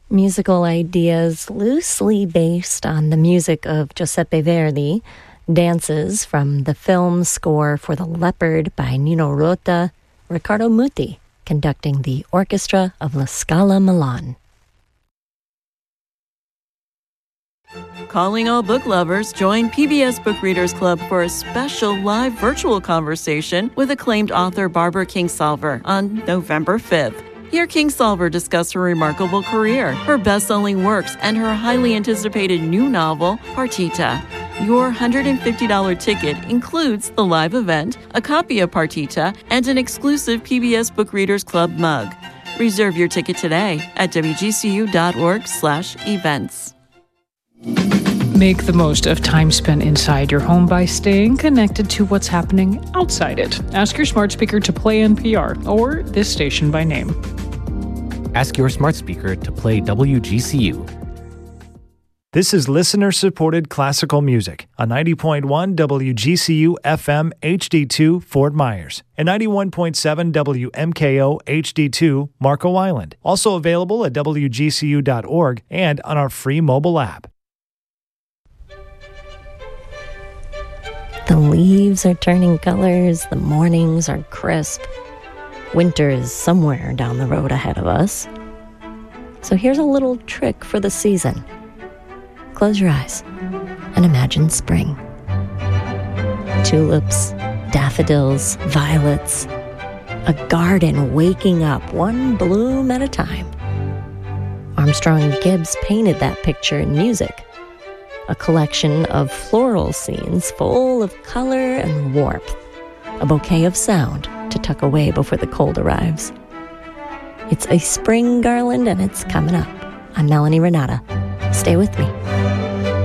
Musical ideas loosely based on the music of Giuseppe Verdi, dances from the film score for The Leopard by Nino Rota, Riccardo Muti conducting the orchestra of La Scala Milan. Calling all book lovers, join PBS Book Readers Club for a special live virtual conversation with acclaimed author Barbara Kingsolver on November 5th. Hear Kingsolver discuss her remarkable career, her best-selling works, and her highly anticipated new novel, Partita. Your $150 ticket includes the live event, a copy of Partita, and an exclusive PBS Book Readers Club mug. Reserve your ticket today at wgcu.org/events. Make the most of time spent inside your home by staying connected to what's happening outside it. Ask your smart speaker to play NPR or this station by name. Ask your smart speaker to play WGCU. This is listener-supported classical music on 90.1 WGCU FM HD2 Fort Myers and 91.7 WMKO HD2 Marco Island. Also available at WGCU.org and on our free mobile app. The leaves are turning colors, the mornings are crisp. Winter is somewhere down the road ahead of us. So here's a little trick for the season. Close your eyes and imagine spring. Tulips, daffodils, violets. A garden waking up one bloom at a time. Armstrong Gibbs painted that picture in music. A collection of floral scenes full of color and warmth. A bouquet of sound to tuck away before the cold arrives. It's a spring garland and it's coming up. I'm Melanie Renata. Stay with me.